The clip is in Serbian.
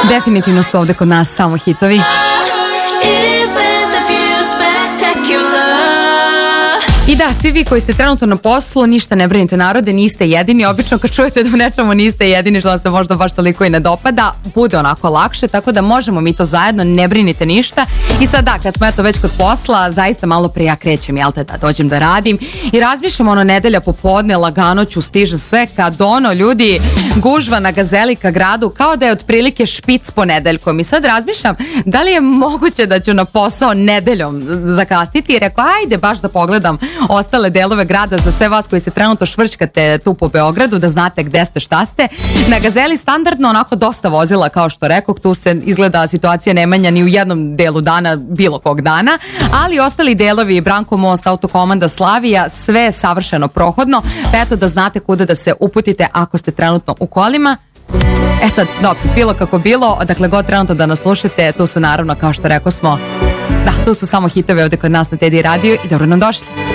Definitivno su ovde kod nas samo hitovi. I da, svi vi koji ste trenutno na poslu, ništa ne brinite narode, niste jedini. Obično kad čujete da u nečemu niste jedini, što vam se možda baš toliko i ne dopada, bude onako lakše, tako da možemo mi to zajedno, ne brinite ništa. I sad da, kad smo eto već kod posla, zaista malo prije ja krećem, jel te, da dođem da radim i razmišljam nedelja popodne, lagano ću, stiže sve, kad ljudi gužva na Gazeli ka gradu, kao da je otprilike špic ponedeljkom. I sad razmišljam, da li je moguće da ću na posao nedeljom zakasniti i rekao, ajde baš da pogledam ostale delove grada za sve vas koji se trenutno švrćkate tu po Beogradu, da znate gde ste, šta ste. Na Gazeli standardno onako dosta vozila, kao što rekoh, tu se izgleda situacija ne menja ni u jednom delu dana, bilo kog dana, ali ostali delovi, Branko most, Autokomanda, Slavija, sve je savršeno prohodno, pa eto da znate kuda da se uputite ako ste trenutno u kolima. E sad, dobro, bilo kako bilo, odakle god trenutno da nas slušate, tu su naravno, kao što rekao smo, da, tu su samo hitove ovde kod nas na Teddy Radio i dobro nam došli.